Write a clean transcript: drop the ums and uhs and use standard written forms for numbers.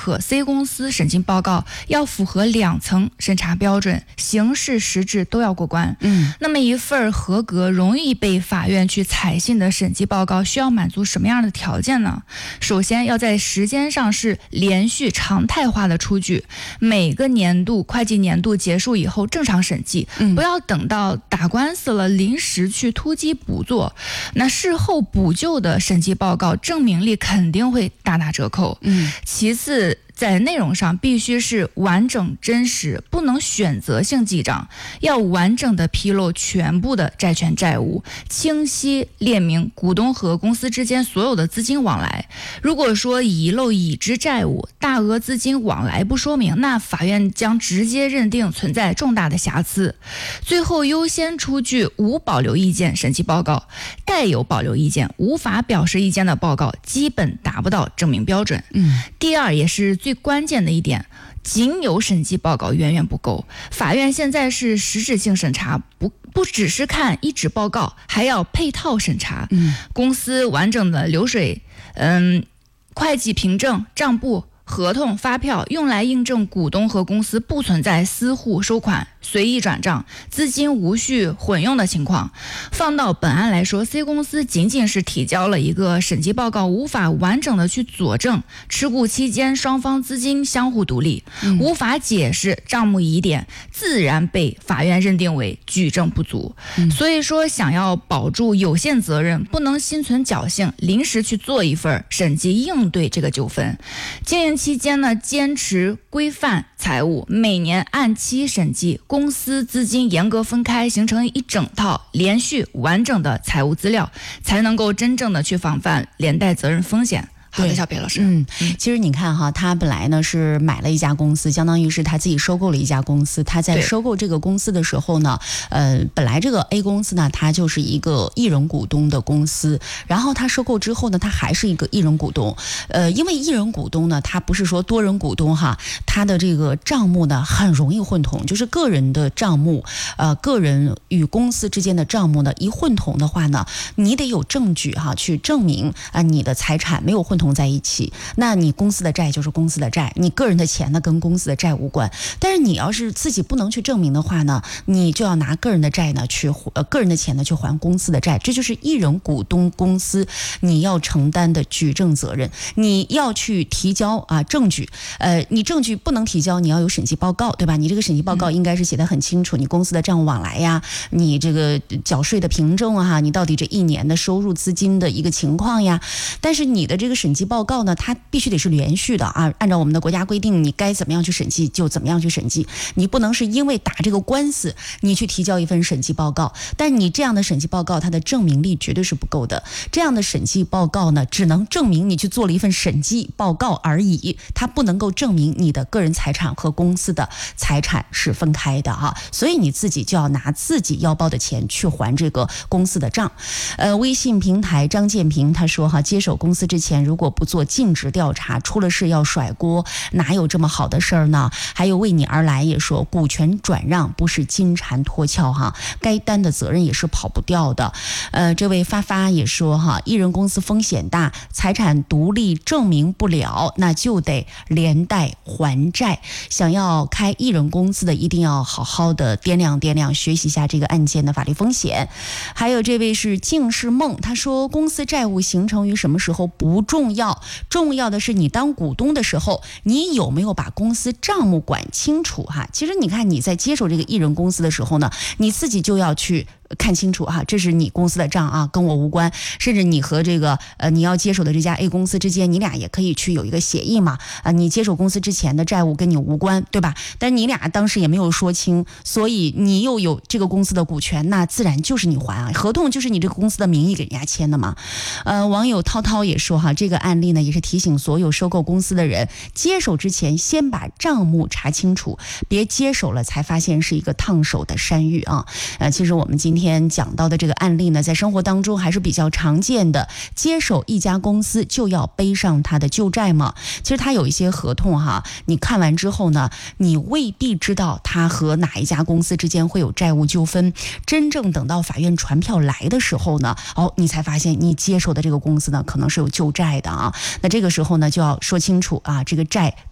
可 C 公司审计报告要符合2层审查标准，形式实质都要过关。那么一份合格、容易被法院去采信的审计报告需要满足什么样的条件呢？首先要在时间上是连续常态化的出具，每个年度会计年度结束以后正常审计，不要等到打官司了临时去突击补做，那事后补救的审计报告证明力肯定会大打折扣。其次，在内容上必须是完整真实，不能选择性记账，要完整的披露全部的债权债务，清晰列明股东和公司之间所有的资金往来。如果说遗漏已知债务、大额资金往来不说明，那法院将直接认定存在重大的瑕疵。最后优先出具无保留意见审计报告，带有保留意见、无法表示意见的报告基本达不到证明标准。第二也是最关键的一点，仅有审计报告远远不够。法院现在是实质性审查，不只是看一纸报告，还要配套审查。公司完整的流水，会计凭证、账簿、合同、发票，用来印证股东和公司不存在私户收款、随意转账、资金无序混用的情况。放到本案来说， C 公司仅仅是提交了一个审计报告，无法完整的去佐证持股期间双方资金相互独立，无法解释账目疑点，自然被法院认定为举证不足。所以说，想要保住有限责任，不能心存侥幸，临时去做一份审计应对这个纠纷。经营期间呢，坚持规范财务，每年按期审计，公司资金严格分开，形成一整套连续完整的财务资料，才能够真正的去防范连带责任风险。好的，小北老师。 其实你看哈，他本来呢是买了一家公司，相当于是他自己收购了一家公司。他在收购这个公司的时候呢，本来这个 A 公司呢，它就是一个一人股东的公司。然后他收购之后呢，他还是一个一人股东。因为一人股东呢，他不是说多人股东哈，他的这个账目呢很容易混同，就是个人的账目，个人与公司之间的账目呢一混同的话呢，你得有证据哈，去证明你的财产没有混同在一起，那你公司的债就是公司的债，你个人的钱呢跟公司的债无关。但是你要是自己不能去证明的话呢，你就要拿个人的债呢个人的钱呢去还公司的债，这就是一人股东公司你要承担的举证责任。你要去提交证据，你证据不能提交，你要有审计报告，对吧？你这个审计报告应该是写得很清楚，你公司的账务往来呀，你这个缴税的凭证啊，你到底这一年的收入资金的一个情况呀。但是你的这个审计报告呢，它必须得是连续的啊，按照我们的国家规定，你该怎么样去审计就怎么样去审计，你不能是因为打这个官司你去提交一份审计报告，但你这样的审计报告它的证明力绝对是不够的。这样的审计报告呢，只能证明你去做了一份审计报告而已，它不能够证明你的个人财产和公司的财产是分开的哈，所以你自己就要拿自己腰包的钱去还这个公司的账。微信平台张建平他说哈，接手公司之前如果不做尽职调查，出了事要甩锅，哪有这么好的事儿呢？还有为你而来也说，股权转让不是金蝉脱壳哈，该担的责任也是跑不掉的。这位发发也说哈，一人公司风险大，财产独立证明不了，那就得连带还债。想要开一人公司的，一定要好好的掂量，学习一下这个案件的法律风险。还有这位是静是梦，他说公司债务形成于什么时候不重要，重要的是你当股东的时候，你有没有把公司账目管清楚哈。其实你看你在接手这个一人公司的时候呢，你自己就要去看清楚哈，这是你公司的账啊，跟我无关。甚至你和这个你要接手的这家 A 公司之间，你俩也可以去有一个协议嘛，你接手公司之前的债务跟你无关，对吧？但你俩当时也没有说清，所以你又有这个公司的股权，那自然就是你还啊，合同就是你这个公司的名义给人家签的嘛。网友涛涛也说哈，这个案例呢也是提醒所有收购公司的人，接手之前先把账目查清楚，别接手了才发现是一个烫手的山芋啊。其实我们今天讲到的这个案例呢，在生活当中还是比较常见的。接手一家公司就要背上他的旧债吗？其实他有一些合同哈，你看完之后呢，你未必知道他和哪一家公司之间会有债务纠纷。真正等到法院传票来的时候呢，你才发现你接手的这个公司呢，可能是有旧债的啊。那这个时候呢，就要说清楚啊，这个债